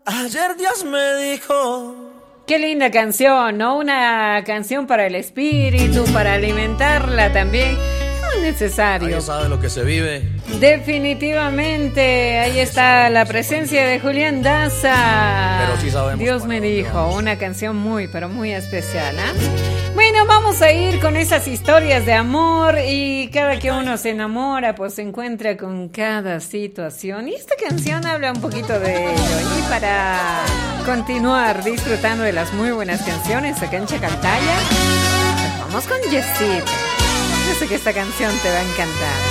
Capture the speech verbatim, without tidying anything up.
Ayer Dios me dijo. Qué linda canción, ¿no? Una canción para el espíritu, para alimentarla también. Es necesario. Nadie sabe lo que se vive. Definitivamente, ahí está la presencia de Julián Daza. Pero sí sabemos. Dios me dijo, una canción muy, pero muy especial, ¿eh? Bueno, vamos a ir con esas historias de amor y cada que uno se enamora, pues se encuentra con cada situación. Y esta canción habla un poquito de ello. Y para continuar disfrutando de las muy buenas canciones acá en Chacaltaya, vamos con Yesid. Yo sé que esta canción te va a encantar.